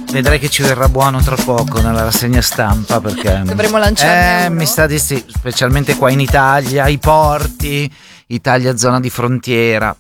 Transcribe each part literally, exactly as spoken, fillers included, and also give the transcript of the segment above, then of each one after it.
vedrai che ci verrà buono tra poco nella rassegna stampa, perché dovremmo lanciarne eh, uno. mi sta di sì, specialmente qua in Italia, i porti, Italia zona di frontiera.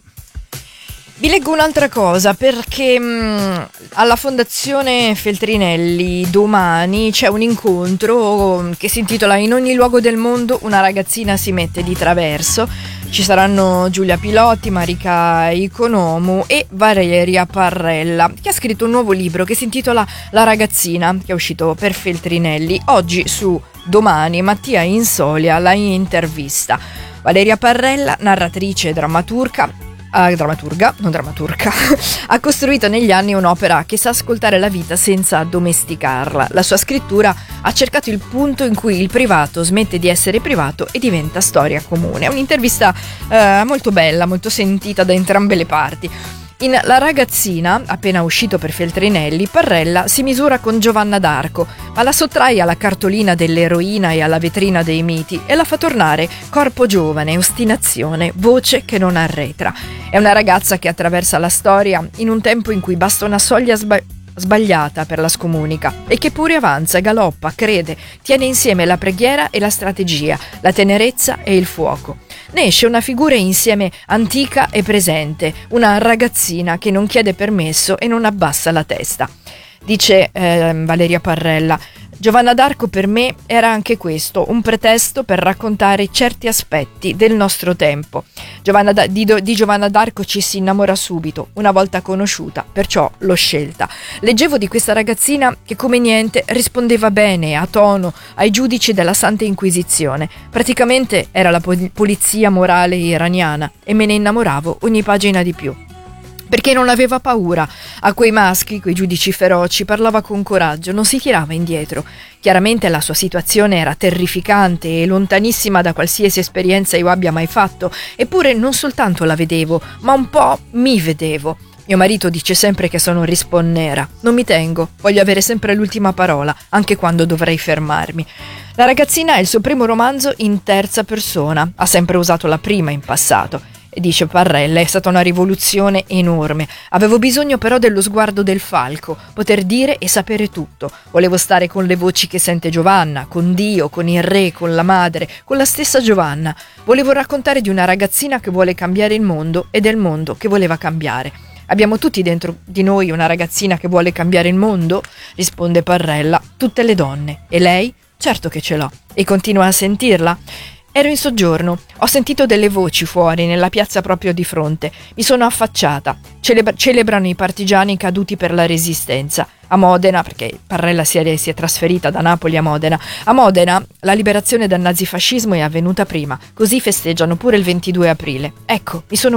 Vi leggo un'altra cosa, perché mh, alla Fondazione Feltrinelli domani c'è un incontro che si intitola In ogni luogo del mondo una ragazzina si mette di traverso. Ci saranno Giulia Pilotti, Marika Economu e Valeria Parrella, che ha scritto un nuovo libro che si intitola La ragazzina, che è uscito per Feltrinelli. Oggi su Domani Mattia Insolia la intervista. Valeria Parrella, narratrice e drammaturga, Uh, drammaturga, non drammaturga, ha costruito negli anni un'opera che sa ascoltare la vita senza domesticarla. La sua scrittura ha cercato il punto in cui il privato smette di essere privato e diventa storia comune. È un'intervista uh, molto bella, molto sentita da entrambe le parti. In La ragazzina, appena uscito per Feltrinelli, Parrella si misura con Giovanna d'Arco, ma la sottrae alla cartolina dell'eroina e alla vetrina dei miti e la fa tornare corpo giovane, ostinazione, voce che non arretra. È una ragazza che attraversa la storia in un tempo in cui basta una soglia sba- sbagliata per la scomunica e che pure avanza, galoppa, crede, tiene insieme la preghiera e la strategia, la tenerezza e il fuoco. Ne esce una figura insieme antica e presente, una ragazzina che non chiede permesso e non abbassa la testa. Dice eh, Valeria Parrella: Giovanna d'Arco per me era anche questo, un pretesto per raccontare certi aspetti del nostro tempo. Giovanna da- di, di Giovanna d'Arco ci si innamora subito, una volta conosciuta, perciò l'ho scelta. Leggevo di questa ragazzina che come niente rispondeva bene, a tono, ai giudici della Santa Inquisizione. Praticamente era la pol- polizia morale iraniana e me ne innamoravo ogni pagina di più. Perché non aveva paura a quei maschi, quei giudici feroci, parlava con coraggio, non si tirava indietro. Chiaramente la sua situazione era terrificante e lontanissima da qualsiasi esperienza io abbia mai fatto, eppure non soltanto la vedevo, ma un po' mi vedevo. Mio marito dice sempre che sono risponnera. Non mi tengo, voglio avere sempre l'ultima parola, anche quando dovrei fermarmi. La ragazzina è il suo primo romanzo in terza persona, ha sempre usato la prima in passato. E dice Parrella, è stata una rivoluzione enorme. Avevo bisogno però dello sguardo del falco, poter dire e sapere tutto. Volevo stare con le voci che sente Giovanna, con Dio, con il re, con la madre, con la stessa Giovanna. Volevo raccontare di una ragazzina che vuole cambiare il mondo e del mondo che voleva cambiare. Abbiamo tutti dentro di noi una ragazzina che vuole cambiare il mondo? Risponde Parrella, tutte le donne. E lei? Certo che ce l'ho. E continua a sentirla? Ero in soggiorno, ho sentito delle voci fuori, nella piazza proprio di fronte. Mi sono affacciata. Celebra- celebrano i partigiani caduti per la resistenza. A Modena, perché Parrella si è, si è trasferita da Napoli a Modena, a Modena la liberazione dal nazifascismo è avvenuta prima, così festeggiano pure il ventidue aprile. Ecco, mi sono